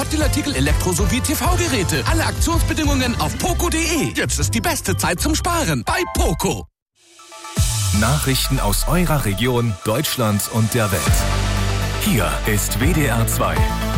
Hotdeal-Artikel, Elektro- sowie TV-Geräte. Alle Aktionsbedingungen auf poco.de. Jetzt ist die beste Zeit zum Sparen bei Poco. Nachrichten aus eurer Region, Deutschland und der Welt. Hier ist WDR 2.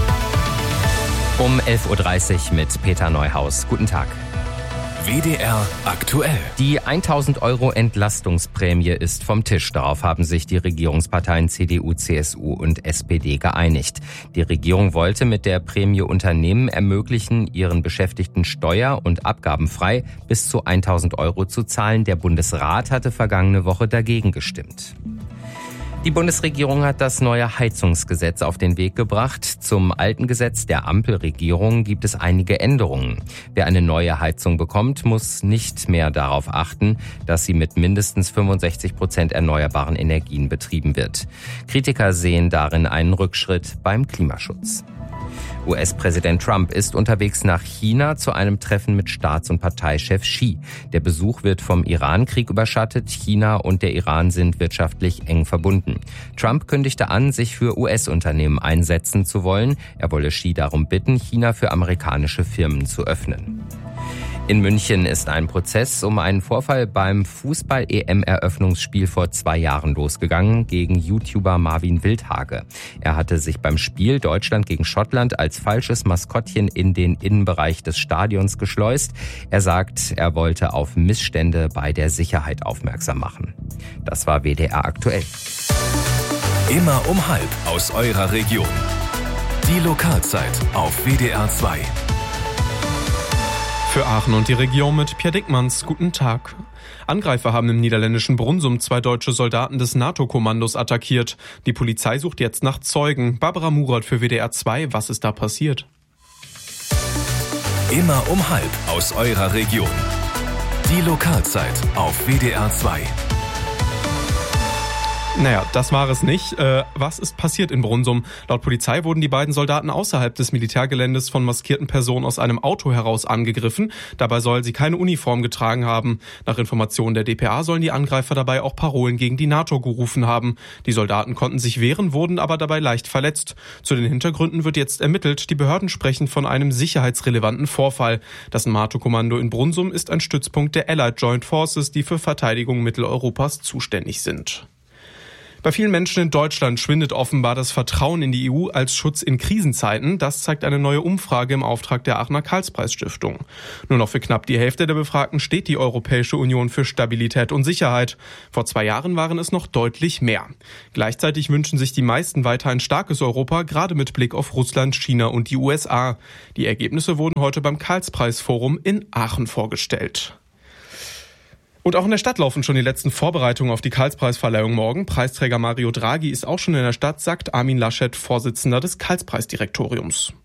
Um 11.30 Uhr mit Peter Neuhaus. Guten Tag. WDR aktuell. Die 1.000 € Entlastungsprämie ist vom Tisch. Darauf haben sich die Regierungsparteien CDU, CSU und SPD geeinigt. Die Regierung wollte mit der Prämie Unternehmen ermöglichen, ihren Beschäftigten steuer- und abgabenfrei bis zu 1.000 € zu zahlen. Der Bundesrat hatte vergangene Woche dagegen gestimmt. Die Bundesregierung hat das neue Heizungsgesetz auf den Weg gebracht. Zum alten Gesetz der Ampelregierung gibt es einige Änderungen. Wer eine neue Heizung bekommt, muss nicht mehr darauf achten, dass sie mit mindestens 65% erneuerbaren Energien betrieben wird. Kritiker sehen darin einen Rückschritt beim Klimaschutz. US-Präsident Trump ist unterwegs nach China zu einem Treffen mit Staats- und Parteichef Xi. Der Besuch wird vom Iran-Krieg überschattet. China und der Iran sind wirtschaftlich eng verbunden. Trump kündigte an, sich für US-Unternehmen einsetzen zu wollen. Er wolle Xi darum bitten, China für amerikanische Firmen zu öffnen. In München ist ein Prozess um einen Vorfall beim Fußball-EM-Eröffnungsspiel vor 2 Jahren losgegangen gegen YouTuber Marvin Wildhage. Er hatte sich beim Spiel Deutschland gegen Schottland als falsches Maskottchen in den Innenbereich des Stadions geschleust. Er sagt, er wollte auf Missstände bei der Sicherheit aufmerksam machen. Das war WDR aktuell. Immer um 12:30 aus eurer Region. Die Lokalzeit auf WDR 2. Für Aachen und die Region mit Pierre Dickmanns. Guten Tag. Angreifer haben im niederländischen Brunssum 2 deutsche Soldaten des NATO-Kommandos attackiert. Die Polizei sucht jetzt nach Zeugen. Barbara Murat für WDR 2. Was ist da passiert? Immer um 12:30 aus eurer Region. Die Lokalzeit auf WDR 2. Naja, das war es nicht. Was ist passiert in Brunssum? Laut Polizei wurden die beiden Soldaten außerhalb des Militärgeländes von maskierten Personen aus einem Auto heraus angegriffen. Dabei sollen sie keine Uniform getragen haben. Nach Informationen der dpa sollen die Angreifer dabei auch Parolen gegen die NATO gerufen haben. Die Soldaten konnten sich wehren, wurden aber dabei leicht verletzt. Zu den Hintergründen wird jetzt ermittelt. Die Behörden sprechen von einem sicherheitsrelevanten Vorfall. Das NATO-Kommando in Brunssum ist ein Stützpunkt der Allied Joint Forces, die für Verteidigung Mitteleuropas zuständig sind. Bei vielen Menschen in Deutschland schwindet offenbar das Vertrauen in die EU als Schutz in Krisenzeiten. Das zeigt eine neue Umfrage im Auftrag der Aachener Karlspreis-Stiftung. Nur noch für knapp die Hälfte der Befragten steht die Europäische Union für Stabilität und Sicherheit. Vor 2 Jahren waren es noch deutlich mehr. Gleichzeitig wünschen sich die meisten weiter ein starkes Europa, gerade mit Blick auf Russland, China und die USA. Die Ergebnisse wurden heute beim Karlspreis-Forum in Aachen vorgestellt. Und auch in der Stadt laufen schon die letzten Vorbereitungen auf die Karlspreisverleihung morgen. Preisträger Mario Draghi ist auch schon in der Stadt, sagt Armin Laschet, Vorsitzender des Karlspreisdirektoriums.